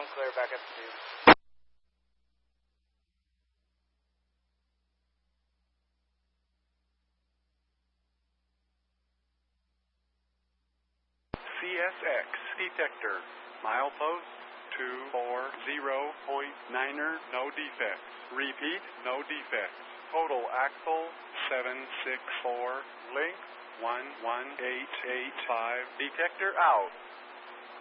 Sounds clear. Back up to 2. CSX detector. Milepost 240.9er, no defects. Repeat, no defects. Total axle 764. Length 11885. Detector out.